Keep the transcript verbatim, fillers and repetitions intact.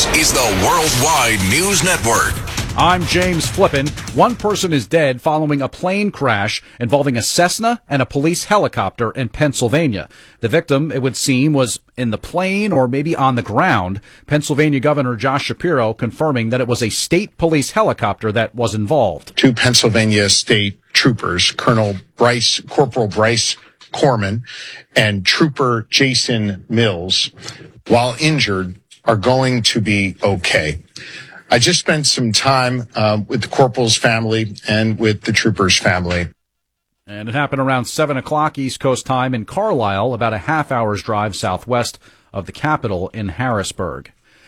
This is the Worldwide News Network. I'm James Flippin. One person is dead following a plane crash involving a Cessna and a police helicopter in Pennsylvania. The victim, it would seem, was in the plane or maybe on the ground. Pennsylvania Governor Josh Shapiro confirming that it was a state police helicopter that was involved. Two Pennsylvania state troopers, Colonel Bryce, Corporal Bryce Corman and Trooper Jason Mills, while injured, are going to be okay. I just spent some time uh, with the corporal's family and with the trooper's family. And it happened around seven o'clock East Coast time in Carlisle, about a half hour's drive southwest of the capital in Harrisburg.